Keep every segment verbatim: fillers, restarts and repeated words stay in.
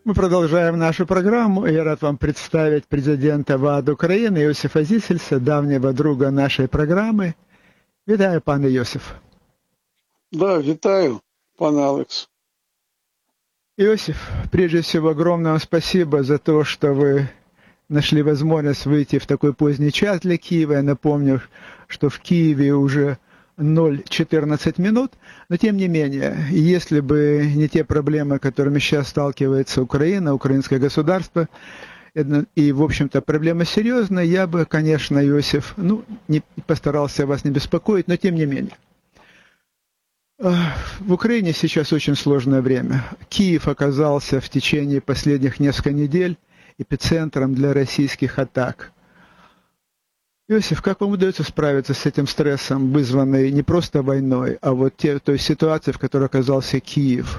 Мы продолжаем нашу программу. Я рад вам представить президента ВАД України Йосифа Зісельса, давнего друга нашей программы. Вітаю, пане Йосиф. Да, витаю, пан Алекс. Йосиф, прежде всего, огромное вам спасибо за то, что вы нашли возможность выйти в такой поздний час для Киева. Я напомню, что в Киеве уже ноль четырнадцать минут, но тем не менее, если бы не те проблемы, которыми сейчас сталкивается Украина, украинское государство, и, в общем-то, проблема серьезная, я бы, конечно, Йосиф, ну, не постарался вас не беспокоить, но тем не менее. В Украине сейчас очень сложное время. Киев оказался в течение последних нескольких недель эпицентром для российских атак. Йосиф, как вам удается справиться с этим стрессом, вызванный не просто войной, а вот те, той ситуацией, в которой оказался Киев?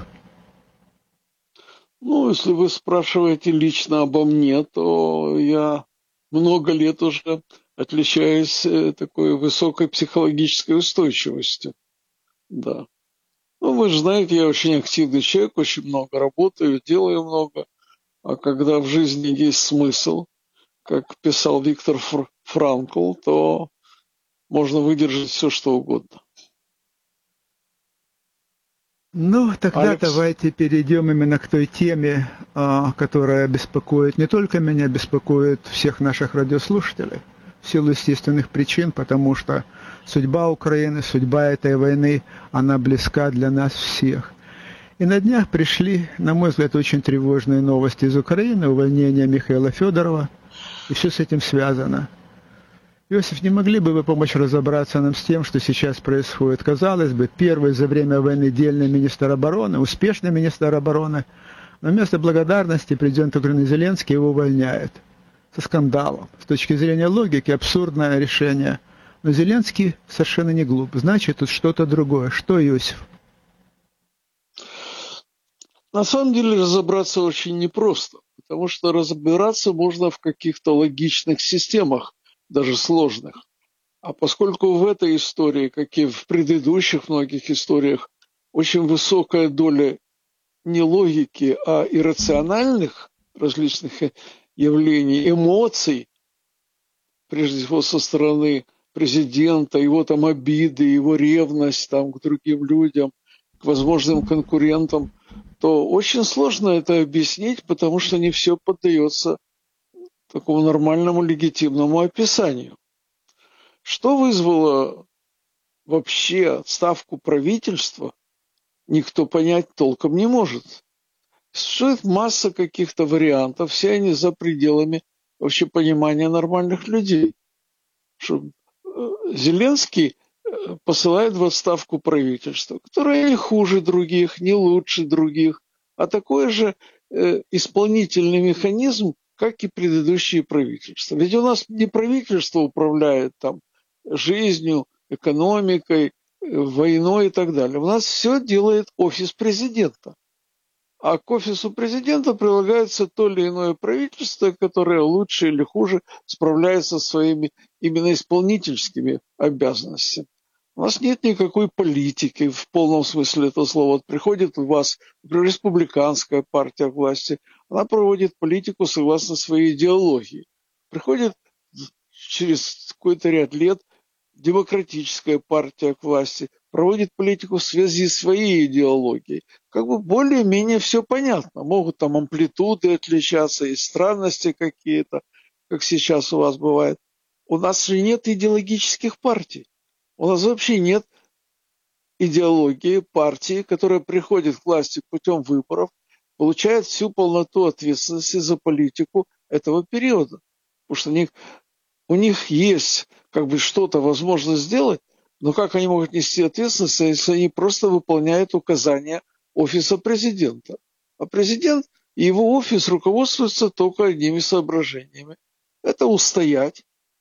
Ну, если вы спрашиваете лично обо мне, то я много лет уже отличаюсь такой высокой психологической устойчивостью. Да. Ну, вы же знаете, я очень активный человек, очень много работаю, делаю много. А когда в жизни есть смысл, как писал Виктор Франкл, то можно выдержать все, что угодно. Ну, тогда Алекс? Давайте перейдем именно к той теме, которая беспокоит не только меня, беспокоит всех наших радиослушателей в силу естественных причин, потому что судьба Украины, судьба этой войны, она близка для нас всех. И на днях пришли, на мой взгляд, очень тревожные новости из Украины, увольнение Михаила Федорова, и все с этим связано. Йосиф, не могли бы вы помочь разобраться нам с тем, что сейчас происходит? Казалось бы, первый за время войны дельный министр обороны, успешный министр обороны, но вместо благодарности президент Украины Зеленский его увольняет. Со скандалом. С точки зрения логики, абсурдное решение. Но Зеленский совершенно не глуп. Значит, тут что-то другое. Что, Йосиф? На самом деле разобраться очень непросто, потому что разбираться можно в каких-то логичных системах, даже сложных. А поскольку в этой истории, как и в предыдущих многих историях, очень высокая доля не логики, а иррациональных различных явлений, эмоций, прежде всего со стороны президента, его там обиды, его ревность там, к другим людям, к возможным конкурентам, то очень сложно это объяснить, потому что не все поддается такому нормальному легитимному описанию. Что вызвало вообще отставку правительства, никто понять толком не может. Существует масса каких-то вариантов, все они за пределами вообще понимания нормальных людей. Что Зеленский посылает в отставку правительство, которое не хуже других, не лучше других, а такой же э, исполнительный механизм, как и предыдущие правительства. Ведь у нас не правительство управляет там жизнью, экономикой, войной и так далее. У нас все делает офис президента. А к офису президента прилагается то или иное правительство, которое лучше или хуже справляется со своими именно исполнительскими обязанностями. У нас нет никакой политики в полном смысле этого слова. Вот приходит у вас, например, республиканская партия к власти, она проводит политику согласно своей идеологии. Приходит через какой-то ряд лет демократическая партия к власти, проводит политику в связи с своей идеологией. Как бы более-менее все понятно. Могут там амплитуды отличаться и странности какие-то, как сейчас у вас бывает. У нас же нет идеологических партий. У нас вообще нет идеологии партии, которая приходит к власти путем выборов, получает всю полноту ответственности за политику этого периода. Потому что у них, у них есть как бы что-то возможно сделать, но как они могут нести ответственность, если они просто выполняют указания офиса президента? А президент и его офис руководствуются только одними соображениями. Это устоять.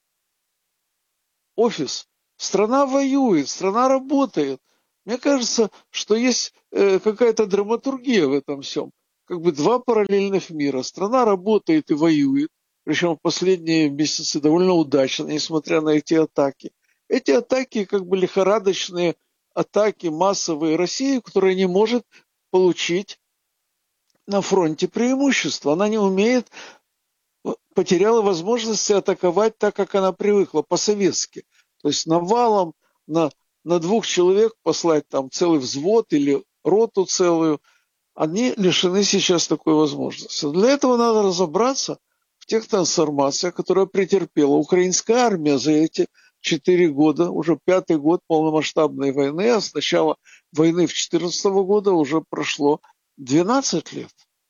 Офис. Страна воюет, страна работает. Мне кажется, что есть э, какая-то драматургия в этом всем. Как бы два параллельных мира. Страна работает и воюет, причем в последние месяцы довольно удачно, несмотря на эти атаки. Эти атаки как бы лихорадочные атаки массовые России, которая не может получить на фронте преимущество. Она не умеет, потеряла возможности атаковать так, как она привыкла, по-советски. То есть навалом на, на двух человек послать там целый взвод или роту целую. Они лишены сейчас такой возможности. Для этого надо разобраться в тех трансформациях, которые претерпела украинская армия за эти четыре года, уже пятый год полномасштабной войны, а с начала войны в две тысячи четырнадцатого года уже прошло двенадцать лет.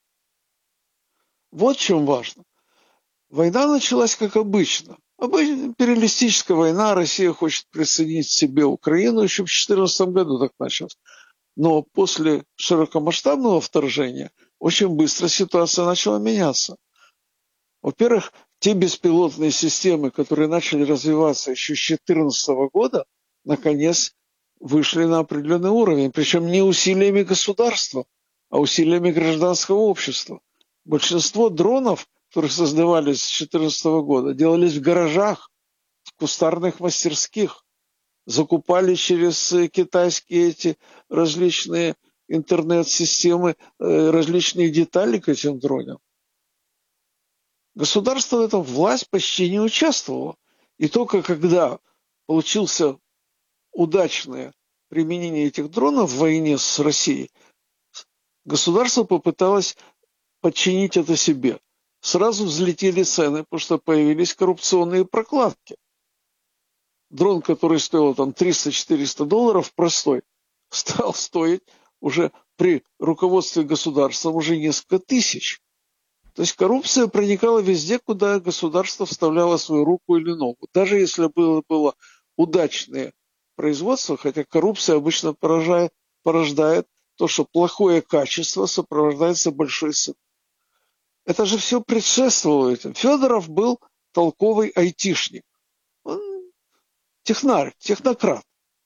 Вот в чем важно. Война началась как обычно. Обычно империалистическая война, Россия хочет присоединить к себе Украину, еще в две тысячи четырнадцатом году так началось. Но после широкомасштабного вторжения очень быстро ситуация начала меняться. Во-первых, те беспилотные системы, которые начали развиваться еще с две тысячи четырнадцатого года, наконец вышли на определенный уровень. Причем не усилиями государства, а усилиями гражданского общества. Большинство дронов, которые создавались с две тысячи четырнадцатого года, делались в гаражах, в кустарных мастерских. Закупали через китайские эти различные интернет-системы различные детали к этим дронам. Государство в этом, власть почти не участвовала. И только когда получился удачное применение этих дронов в войне с Россией, государство попыталось подчинить это себе. Сразу взлетели цены, потому что появились коррупционные прокладки. Дрон, который стоил там триста-четыреста долларов, простой, стал стоить уже при руководстве государства уже несколько тысяч. То есть коррупция проникала везде, куда государство вставляло свою руку или ногу. Даже если было, было удачное производство, хотя коррупция обычно поражает, порождает то, что плохое качество сопровождается большой ценой. Это же все предшествовало этим. Федоров был толковый айтишник. Он технарь, технократ.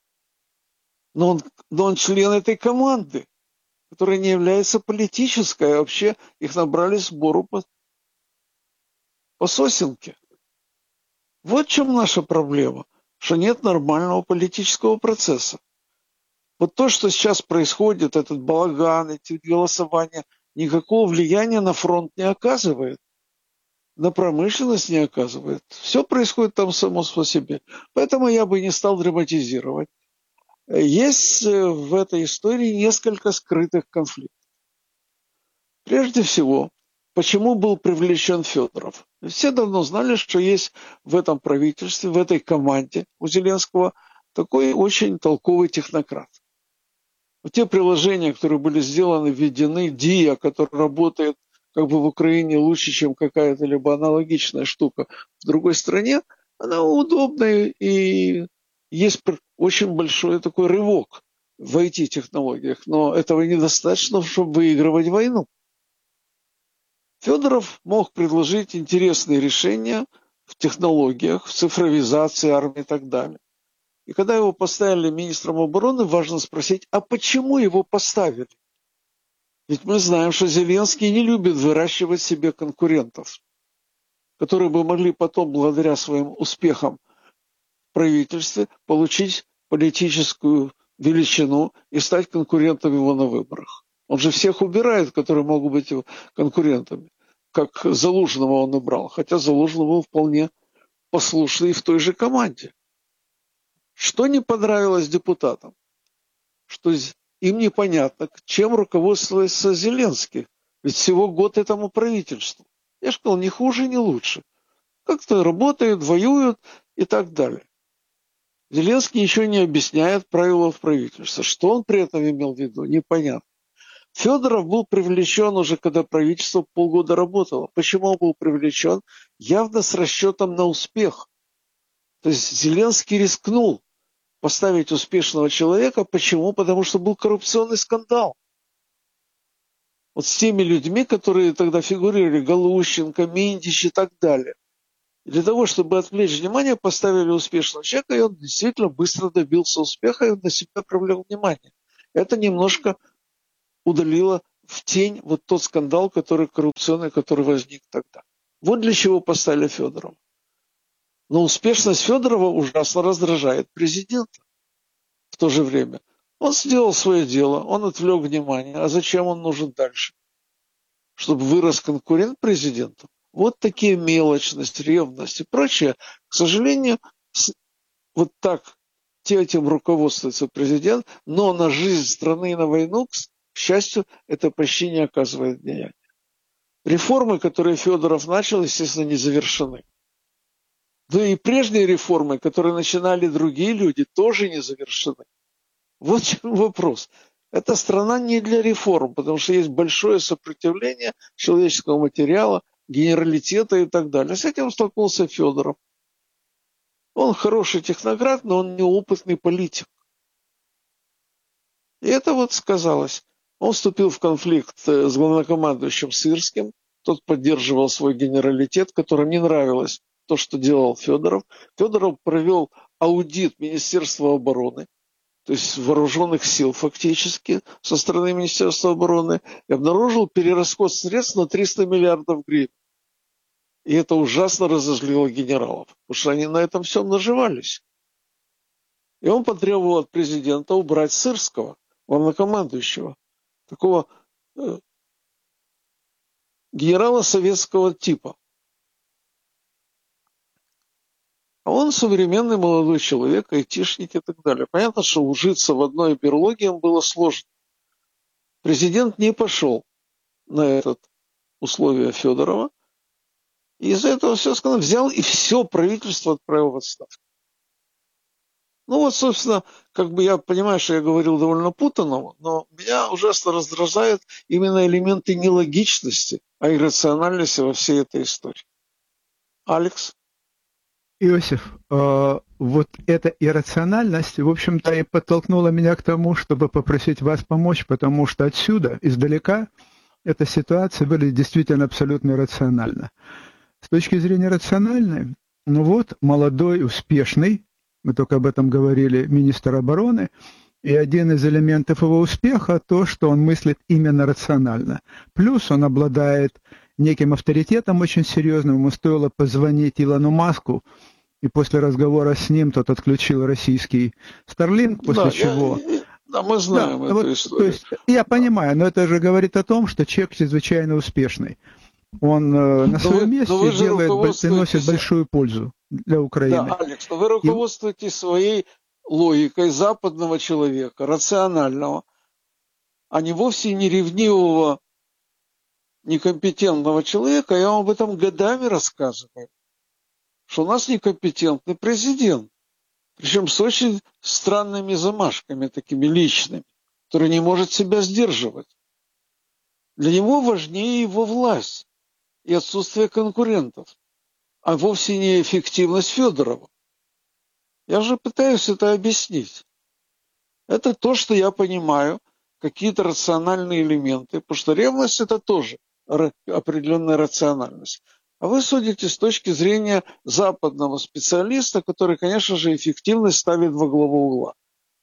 Но он, но он член этой команды, которая не является политической, а вообще их набрали сбору по, по сосенке. Вот в чем наша проблема, что нет нормального политического процесса. Вот то, что сейчас происходит, этот балаган, эти голосования, никакого влияния на фронт не оказывает, на промышленность не оказывает. Все происходит там само по себе. Поэтому я бы не стал драматизировать. Есть в этой истории несколько скрытых конфликтов. Прежде всего, почему был привлечен Федоров? Все давно знали, что есть в этом правительстве, в этой команде у Зеленского такой очень толковый технократ. Вот те приложения, которые были сделаны, введены, ДИА, который работает как бы в Украине лучше, чем какая-то либо аналогичная штука в другой стране, она удобная и есть очень большой такой рывок в ай ти-технологиях, но этого недостаточно, чтобы выигрывать войну. Федоров мог предложить интересные решения в технологиях, в цифровизации армии и так далее. И когда его поставили министром обороны, важно спросить, а почему его поставили? Ведь мы знаем, что Зеленский не любит выращивать себе конкурентов, которые бы могли потом, благодаря своим успехам в правительстве, получить политическую величину и стать конкурентом его на выборах. Он же всех убирает, которые могут быть его конкурентами. Как Залужного он убрал, хотя Залужный был вполне послушный в той же команде. Что не понравилось депутатам? Что им непонятно, чем руководствуется Зеленский. Ведь всего год этому правительству. Я же сказал, ни хуже, ни лучше. Как-то работают, воюют и так далее. Зеленский ничего не объясняет правила в правительстве. Что он при этом имел в виду, непонятно. Федоров был привлечен уже, когда правительство полгода работало. Почему он был привлечен? Явно с расчетом на успех. То есть Зеленский рискнул поставить успешного человека. Почему? Потому что был коррупционный скандал. Вот с теми людьми, которые тогда фигурировали, Галущенко, Минтич и так далее. И для того, чтобы отвлечь внимание, поставили успешного человека, и он действительно быстро добился успеха, и он на себя привлек внимание. Это немножко удалило в тень вот тот скандал, который коррупционный, который возник тогда. Вот для чего поставили Федорова. Но успешность Федорова ужасно раздражает президента в то же время. Он сделал свое дело, он отвлек внимание. А зачем он нужен дальше? чтобы вырос конкурент президенту. Вот такие мелочность, ревность и прочее. К сожалению, вот так этим руководствуется президент, но на жизнь страны и на войну, к счастью, это почти не оказывает влияния. Реформы, которые Федоров начал, естественно, не завершены. Да и прежние реформы, которые начинали другие люди, тоже не завершены. Вот в чем вопрос. Эта страна не для реформ, потому что есть большое сопротивление человеческого материала, генералитета и так далее. С этим столкнулся Федоров. Он хороший технократ, но он неопытный политик. И это вот сказалось. Он вступил в конфликт с главнокомандующим Сырским. Тот поддерживал свой генералитет, которому не нравилось то, что делал Федоров. Федоров провел аудит Министерства обороны, то есть вооруженных сил фактически, со стороны Министерства обороны, и обнаружил перерасход средств на триста миллиардов гривен. И это ужасно разозлило генералов, потому что они на этом всем наживались. И он потребовал от президента убрать Сырского, главнокомандующего, такого э, генерала советского типа. А он современный молодой человек, айтишник и так далее. Понятно, что ужиться в одной берлоге им было сложно. Президент не пошел на это условие Федорова. И из-за этого все сказано, взял и все правительство отправил в отставку. Ну вот, собственно, как бы я понимаю, что я говорил довольно путанно, но меня ужасно раздражают именно элементы нелогичности, а иррациональности во всей этой истории. Алекс? Иосиф, э, вот эта иррациональность, в общем-то, и подтолкнула меня к тому, чтобы попросить вас помочь, потому что отсюда, издалека, эта ситуация выглядит действительно абсолютно иррационально. С точки зрения рациональной, ну вот, молодой, успешный, мы только об этом говорили, министр обороны, и один из элементов его успеха то, что он мыслит именно рационально. Плюс он обладает неким авторитетом очень серьезным. Ему стоило позвонить Илону Маску, и после разговора с ним тот отключил российский Starlink, после да, чего... Я, да, мы знаем да, эту вот, историю. То есть, я понимаю, но это же говорит о том, что человек чрезвычайно успешный. Он э, на своем вы, месте делает, приносит большую пользу для Украины. Да, Алекс, но вы руководствуетесь и... своей логикой западного человека, рационального, а не вовсе не ревнивого, некомпетентного человека. Я вам об этом годами рассказываю, что у нас некомпетентный президент, причем с очень странными замашками, такими личными, который не может себя сдерживать. Для него важнее его власть и отсутствие конкурентов, а вовсе не эффективность Федорова. Я же пытаюсь это объяснить. Это то, что я понимаю, какие-то рациональные элементы, потому что ревность – это тоже определенная рациональность. А вы судите с точки зрения западного специалиста, который, конечно же, эффективность ставит во главу угла.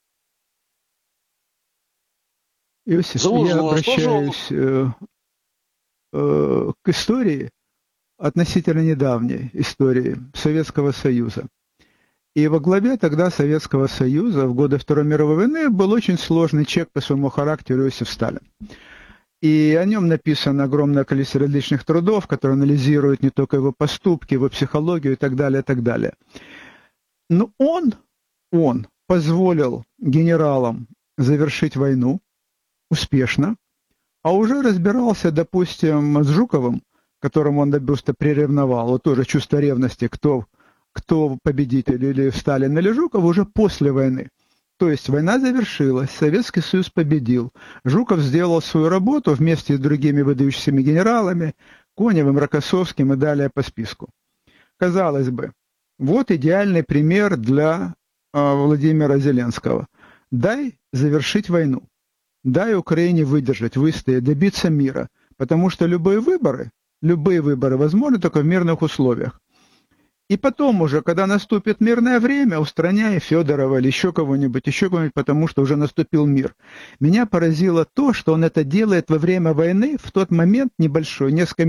Иосиф, я обращаюсь э, э, к истории, относительно недавней истории Советского Союза. И во главе тогда Советского Союза в годы Второй мировой войны был очень сложный человек по своему характеру Иосиф Сталин. И о нем написано огромное количество различных трудов, которые анализируют не только его поступки, его психологию и так далее, и так далее. Но он, он позволил генералам завершить войну успешно, а уже разбирался, допустим, с Жуковым, которому он просто приревновал, вот тоже чувство ревности, кто, кто победитель, или Сталин, или Жуков, уже после войны. То есть война завершилась, Советский Союз победил. Жуков сделал свою работу вместе с другими выдающимися генералами, Коневым, Рокоссовским и далее по списку. Казалось бы, вот идеальный пример для э, Владимира Зеленского. Дай завершить войну, дай Украине выдержать, выстоять, добиться мира, потому что любые выборы, любые выборы возможны только в мирных условиях. И потом уже, когда наступит мирное время, устраняй Федорова или еще кого-нибудь, еще кого-нибудь, потому что уже наступил мир. Меня поразило то, что он это делает во время войны, в тот момент небольшой, несколько